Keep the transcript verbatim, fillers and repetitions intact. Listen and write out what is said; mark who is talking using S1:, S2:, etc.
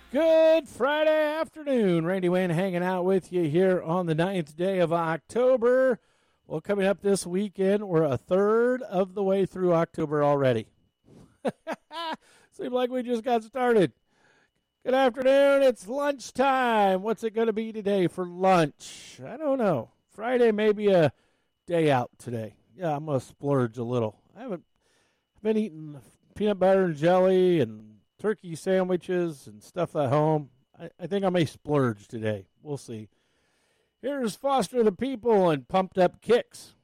S1: Good Friday afternoon. Randy Wayne hanging out with you here on the ninth day of October. Well, coming up this weekend, we're a third of the way through October already. Seems like we just got started. Good afternoon. It's lunchtime. What's it going to be today for lunch? I don't know. Friday may be a day out today. Yeah, I'm going to splurge a little. I haven't I've been eating peanut butter and jelly and turkey sandwiches and stuff at home. I, I think I may splurge today. We'll see. Here's Foster the People and Pumped Up Kicks.